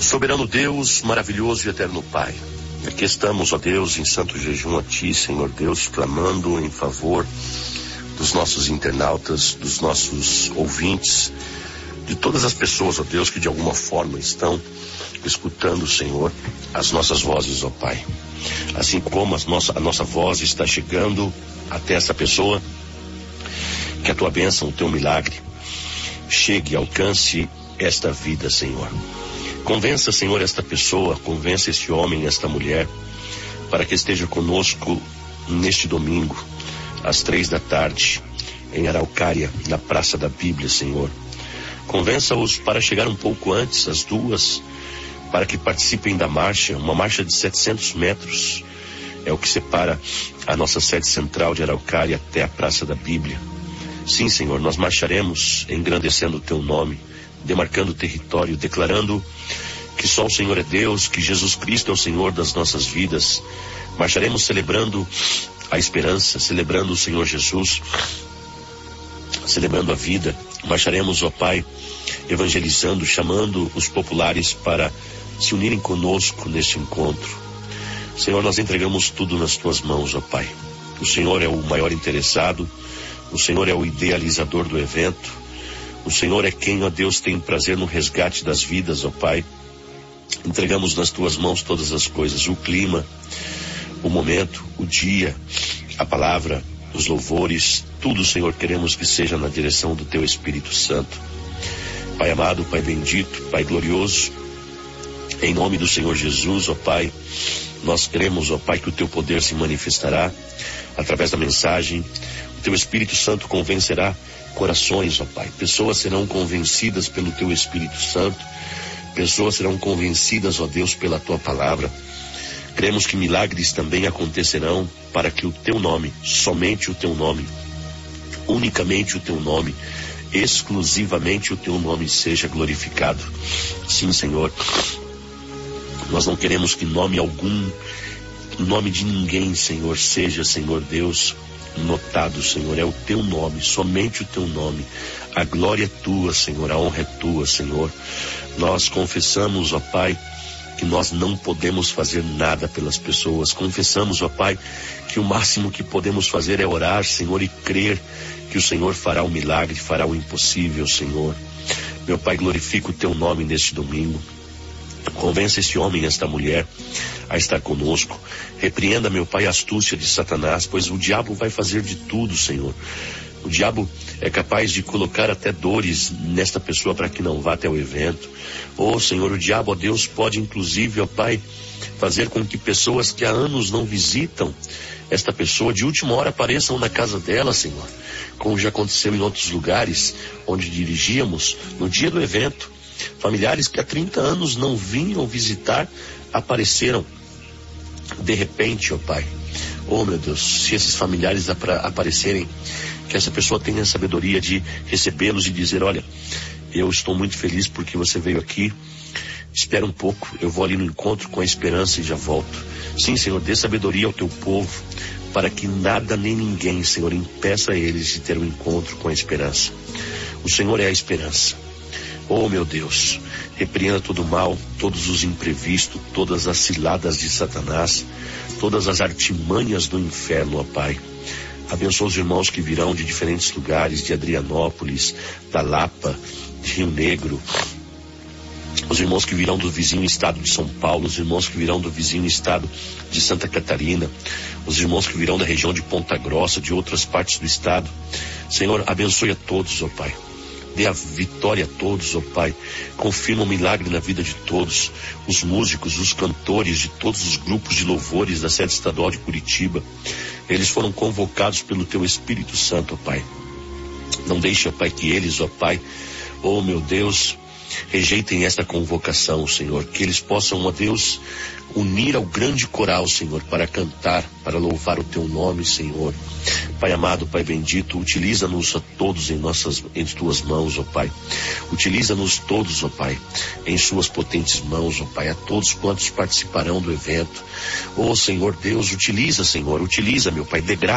Soberano Deus, maravilhoso e eterno Pai, aqui estamos, ó Deus, em santo jejum a Ti, Senhor Deus, clamando em favor dos nossos internautas, dos nossos ouvintes, de todas as pessoas, ó Deus, que de alguma forma estão escutando, Senhor, as nossas vozes, ó Pai. Assim como a nossa voz está chegando até essa pessoa, que a Tua bênção, o Teu milagre, chegue e alcance esta vida, Senhor. Convença, Senhor, esta pessoa, convença este homem, esta mulher, para que esteja conosco neste domingo, às 3 da tarde, em Araucária, na Praça da Bíblia, Senhor. Convença-os para chegar um pouco antes, às 2, para que participem da marcha, uma marcha de 700 metros, é o que separa a nossa sede central de Araucária até a Praça da Bíblia. Sim, Senhor, nós marcharemos engrandecendo o Teu nome, demarcando o território, declarando que só o Senhor é Deus, que Jesus Cristo é o Senhor das nossas vidas. Marcharemos celebrando a esperança, celebrando o Senhor Jesus, celebrando a vida. Marcharemos, ó Pai, evangelizando, chamando os populares para se unirem conosco neste encontro. Senhor, nós entregamos tudo nas Tuas mãos, ó Pai. O Senhor é o maior interessado, o Senhor é o idealizador do evento. O Senhor é quem, ó Deus, tem prazer no resgate das vidas, ó Pai. Entregamos nas Tuas mãos todas as coisas, o clima, o momento, o dia, a palavra, os louvores, tudo, Senhor, queremos que seja na direção do Teu Espírito Santo. Pai amado, Pai bendito, Pai glorioso, em nome do Senhor Jesus, ó Pai, nós queremos, ó Pai, que o Teu poder se manifestará através da mensagem. O Teu Espírito Santo convencerá corações, ó Pai. Pessoas serão convencidas pelo Teu Espírito Santo. Pessoas serão convencidas, ó Deus, pela Tua palavra. Cremos que milagres também acontecerão para que o Teu nome, somente o Teu nome, unicamente o Teu nome, exclusivamente o Teu nome seja glorificado. Sim, Senhor. Nós não queremos que nome algum, nome de ninguém, Senhor, seja, Senhor Deus, notado, Senhor. É o Teu nome, somente o Teu nome. A glória é Tua, Senhor, a honra é Tua, Senhor. Nós confessamos, ó Pai, que nós não podemos fazer nada pelas pessoas. Confessamos, ó Pai, que o máximo que podemos fazer é orar, Senhor, e crer que o Senhor fará o milagre, fará o impossível, Senhor. Meu Pai, glorifica o Teu nome neste domingo. Convença este homem e esta mulher a estar conosco. Repreenda, meu Pai, a astúcia de Satanás, pois o diabo vai fazer de tudo, Senhor. O diabo é capaz de colocar até dores nesta pessoa para que não vá até o evento. Oh, Senhor, o diabo, ó Deus, pode inclusive, ó Pai, fazer com que pessoas que há anos não visitam esta pessoa, de última hora apareçam na casa dela, Senhor. Como já aconteceu em outros lugares onde dirigíamos no dia do evento. Familiares que há 30 anos não vinham visitar, apareceram de repente, ó Pai. Oh, meu Deus, se esses familiares aparecerem, que essa pessoa tenha a sabedoria de recebê-los e dizer: olha, eu estou muito feliz porque você veio aqui, espera um pouco, eu vou ali no encontro com a esperança e já volto. Sim, Senhor, dê sabedoria ao Teu povo, para que nada nem ninguém, Senhor, impeça eles de ter um encontro com a esperança. O Senhor é a esperança. Oh, meu Deus, repreenda todo o mal, todos os imprevistos, todas as ciladas de Satanás, todas as artimanhas do inferno, ó Pai. Abençoa os irmãos que virão de diferentes lugares, de Adrianópolis, da Lapa, de Rio Negro, os irmãos que virão do vizinho estado de São Paulo, os irmãos que virão do vizinho estado de Santa Catarina, os irmãos que virão da região de Ponta Grossa, de outras partes do estado. Senhor, abençoe a todos, ó Pai. Dê a vitória a todos, ó Pai. Confirma o milagre na vida de todos. Os músicos, os cantores de todos os grupos de louvores da sede estadual de Curitiba. Eles foram convocados pelo Teu Espírito Santo, ó Pai. Não deixe, ó Pai, que eles, ó Pai, oh meu Deus, rejeitem esta convocação, Senhor. Que eles possam, ó Deus, unir ao grande coral, Senhor, para cantar, para louvar o Teu nome, Senhor. Pai amado, Pai bendito, utiliza-nos a todos em Tuas mãos, ó Pai. Utiliza-nos todos, ó Pai, em Suas potentes mãos, ó Pai, a todos quantos participarão do evento. Ó Senhor Deus, utiliza, Senhor, utiliza, meu Pai, dê graça